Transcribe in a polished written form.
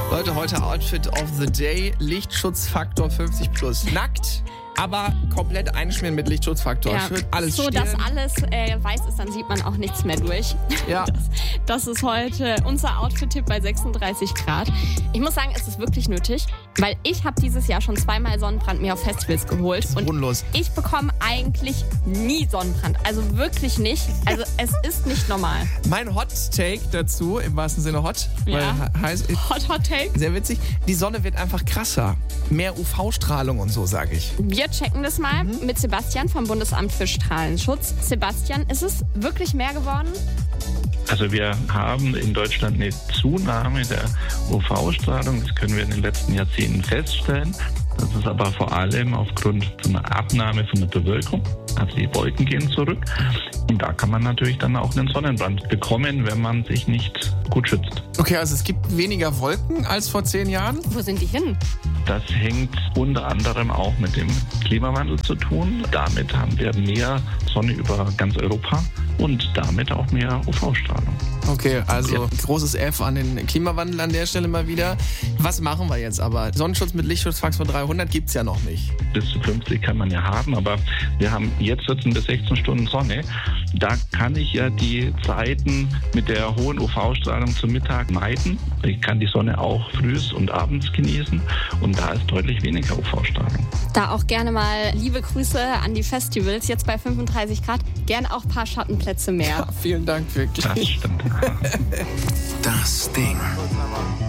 Leute, heute Outfit of the Day. Lichtschutzfaktor 50 plus. Nackt, aber komplett einschmieren mit Lichtschutzfaktor. Ja, Schön alles so, stehen. dass alles weiß ist, dann sieht man auch nichts mehr durch. Ja. Das ist heute unser Outfit-Tipp bei 36 Grad. Ich muss sagen, es ist wirklich nötig, weil ich habe dieses Jahr schon 2-mal Sonnenbrand mir auf Festivals geholt. Das ist Und bodenlos. ich bekomme eigentlich nie Sonnenbrand. Also wirklich nicht. Also es ist nicht normal. Mein Hot Take dazu, im wahrsten Sinne hot, Ja. weil heiß, Hot Take. sehr witzig, die Sonne wird einfach krasser. Mehr UV-Strahlung und so, sage ich. Wir checken das mal mit Sebastian vom Bundesamt für Strahlenschutz. Sebastian, ist es wirklich mehr geworden? Also wir haben in Deutschland eine Zunahme der UV-Strahlung. Das können wir in den letzten Jahrzehnten feststellen. Das ist aber vor allem aufgrund von einer Abnahme von der Bewölkung. Also die Wolken gehen zurück. Und da kann man natürlich dann auch einen Sonnenbrand bekommen, wenn man sich nicht gut schützt. Okay, also es gibt weniger Wolken als vor 10 Jahren. Wo sind die hin? Das hängt unter anderem auch mit dem Klimawandel zu tun. Damit haben wir mehr Sonne über ganz Europa und damit auch mehr UV-Strahlung. Okay, also großes F an den Klimawandel an der Stelle mal wieder. Was machen wir jetzt aber? Sonnenschutz mit Lichtschutzfaktor 300 gibt's ja noch nicht. Bis zu 50 kann man ja haben, aber wir haben jetzt 14 bis 16 Stunden Sonne. Da kann ich ja die Zeiten mit der hohen UV-Strahlung zum Mittag meiden. Ich kann die Sonne auch frühs und abends genießen und da ist deutlich weniger UV-Strahlung. Da auch gerne mal liebe Grüße an die Festivals. Jetzt bei 35 Grad. Gerne auch ein paar Schattenplätze mehr. Vielen Dank, wirklich. Das stimmt. Das Ding.